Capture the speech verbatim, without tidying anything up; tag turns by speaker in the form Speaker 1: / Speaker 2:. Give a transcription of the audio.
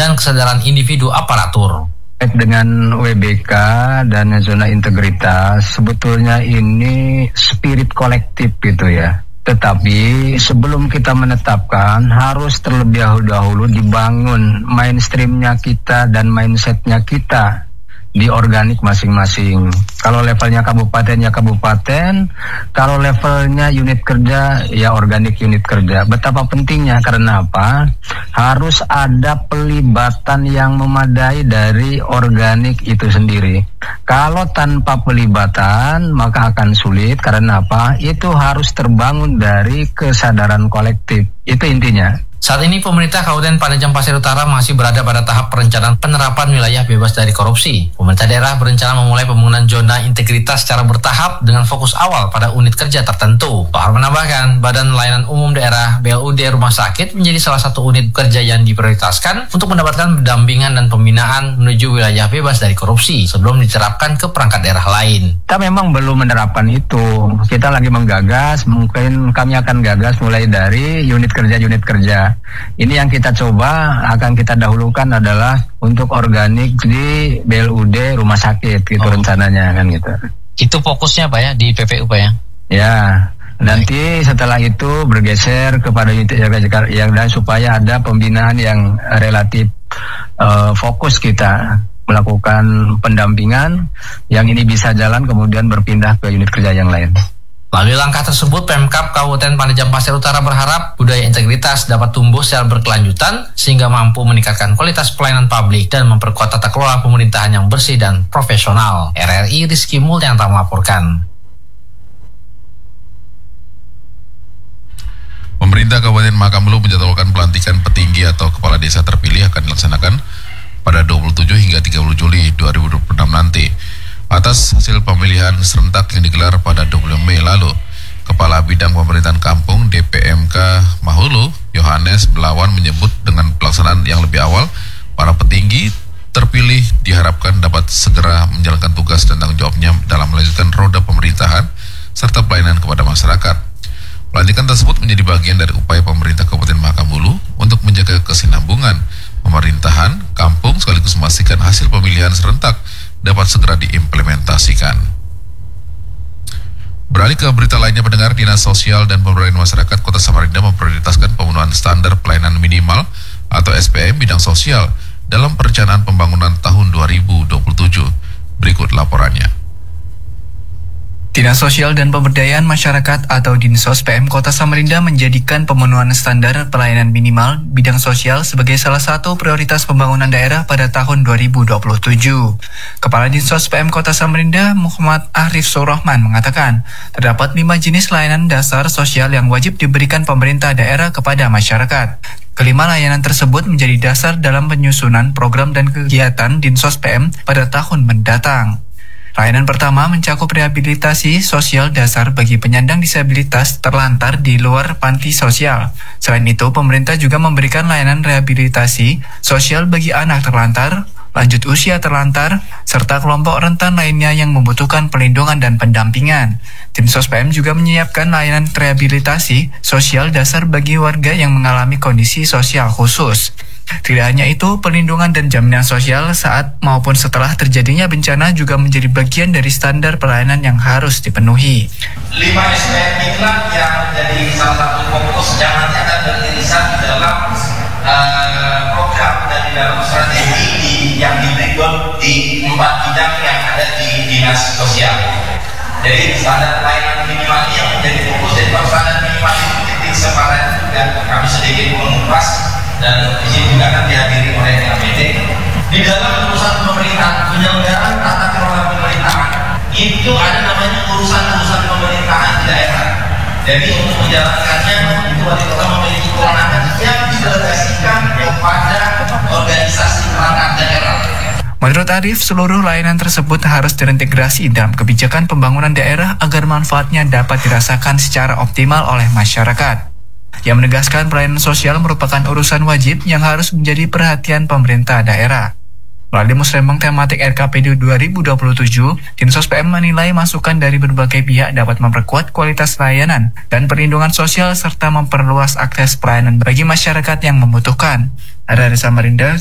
Speaker 1: dan kesadaran individu aparatur.
Speaker 2: Dengan W B K dan zona integritas, sebetulnya ini spirit kolektif gitu ya. Tetapi sebelum kita menetapkan, harus terlebih dahulu dibangun mainstreamnya kita dan mindsetnya kita di organik masing-masing. Kalau levelnya kabupaten ya kabupaten, kalau levelnya unit kerja ya organik unit kerja. Betapa pentingnya, karena apa? Harus ada pelibatan yang memadai dari organik itu sendiri. Kalau tanpa pelibatan maka akan sulit, karena apa? Itu harus terbangun dari kesadaran kolektif. Itu intinya.
Speaker 1: Saat ini pemerintah Kabupaten Penajam Pasir Utara masih berada pada tahap perencanaan penerapan wilayah bebas dari korupsi. Pemerintah daerah berencana memulai pembangunan zona integritas secara bertahap dengan fokus awal pada unit kerja tertentu. Pak menambahkan, Badan Layanan Umum Daerah B L U D Rumah Sakit menjadi salah satu unit kerja yang diprioritaskan untuk mendapatkan pendampingan dan pembinaan menuju wilayah bebas dari korupsi sebelum diterapkan ke perangkat daerah lain.
Speaker 2: Kita memang belum menerapkan itu. Kita lagi menggagas, mungkin kami akan gagas mulai dari unit kerja-unit kerja. Ini yang kita coba, akan kita dahulukan adalah untuk organik di B L U D rumah sakit gitu, oh. rencananya kan gitu.
Speaker 1: Itu fokusnya Pak ya di P P U Pak ya?
Speaker 2: Ya, nanti setelah itu bergeser kepada unit jaga yang dan supaya ada pembinaan yang relatif uh, fokus kita melakukan pendampingan yang ini bisa jalan kemudian berpindah ke unit kerja yang lain.
Speaker 1: Melalui langkah tersebut, Pemkab Kabupaten Penajam Pasir Utara berharap budaya integritas dapat tumbuh secara berkelanjutan sehingga mampu meningkatkan kualitas pelayanan publik dan memperkuat tata kelola pemerintahan yang bersih dan profesional. R R I Rizky Mulyanto melaporkan.
Speaker 3: Pemerintah Kabupaten Mahakam Ulu menjadwalkan pelantikan petinggi atau kepala desa terpilih akan dilaksanakan pada dua puluh tujuh hingga tiga puluh Juli dua ribu dua puluh enam nanti. Atas hasil pemilihan serentak yang digelar pada dua puluh Mei lalu, Kepala Bidang Pemerintahan Kampung D P M K Mahulu, Yohanes Belawan menyebut dengan pelaksanaan yang lebih awal, para petinggi terpilih diharapkan dapat segera menjalankan tugas dan tanggung jawabnya dalam melanjutkan roda pemerintahan serta pelayanan kepada masyarakat. Pelantikan tersebut menjadi bagian dari upaya pemerintah Kabupaten Mahakam Ulu untuk menjaga kesinambungan pemerintahan kampung sekaligus memastikan hasil pemilihan serentak dapat segera diimplementasikan. Beralih ke berita lainnya, pendengar, Dinas Sosial dan Pemberdayaan Masyarakat Kota Samarinda memprioritaskan pemenuhan standar pelayanan minimal atau S P M bidang sosial dalam perencanaan pembangunan tahun dua ribu dua puluh tujuh. Berikut laporannya.
Speaker 4: Dinas Sosial dan Pemberdayaan Masyarakat atau Dinsos P M Kota Samarinda menjadikan pemenuhan standar pelayanan minimal bidang sosial sebagai salah satu prioritas pembangunan daerah pada tahun dua ribu dua puluh tujuh. Kepala Dinsos P M Kota Samarinda Muhammad Arif Surahman mengatakan, terdapat lima jenis layanan dasar sosial yang wajib diberikan pemerintah daerah kepada masyarakat. Kelima layanan tersebut menjadi dasar dalam penyusunan program dan kegiatan Dinsos P M pada tahun mendatang. Layanan pertama mencakup rehabilitasi sosial dasar bagi penyandang disabilitas terlantar di luar panti sosial. Selain itu, pemerintah juga memberikan layanan rehabilitasi sosial bagi anak terlantar, lanjut usia terlantar, serta kelompok rentan lainnya yang membutuhkan perlindungan dan pendampingan. Dinsos P M juga menyiapkan layanan rehabilitasi sosial dasar bagi warga yang mengalami kondisi sosial khusus. Tidak hanya itu, perlindungan dan jaminan sosial saat maupun setelah terjadinya bencana juga menjadi bagian dari standar pelayanan yang harus dipenuhi.
Speaker 5: lima S P M inilah yang menjadi salah satu fokus yang nanti akan beririsan di dalam uh, program dan di dalam strategi di, yang di-breakdown di empat bidang yang ada di Dinas Sosial. Jadi standar pelayanan minimal ini yang menjadi fokus dari standar minimal itu titik sepadan dan kami sedikit mengupas. Dan di sini juga akan dihadiri oleh N P D. Di dalam urusan pemerintahan, penyelenggaraan tata kelola pemerintahan itu ada namanya urusan-urusan pemerintahan di daerah. Jadi untuk menjalankannya itu wali kota memiliki kewenangan yang didelegasikan kepada organisasi perangkat daerah.
Speaker 4: Menurut Arif, seluruh layanan tersebut harus terintegrasi dalam kebijakan pembangunan daerah agar manfaatnya dapat dirasakan secara optimal oleh masyarakat. Yang menegaskan pelayanan sosial merupakan urusan wajib yang harus menjadi perhatian pemerintah daerah. Melalui musrembang tematik R K P D dua ribu dua puluh tujuh, Dinsos P M menilai masukan dari berbagai pihak dapat memperkuat kualitas layanan dan perlindungan sosial serta memperluas akses pelayanan bagi masyarakat yang membutuhkan. Ada Samarinda,